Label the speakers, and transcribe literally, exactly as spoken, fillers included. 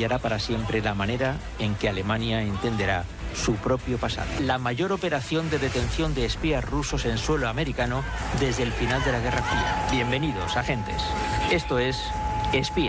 Speaker 1: cambiará para siempre la manera en que Alemania entenderá su propio pasado. La mayor operación de detención de espías rusos en suelo americano desde el final de la Guerra Fría. Bienvenidos, agentes. Esto es Espía.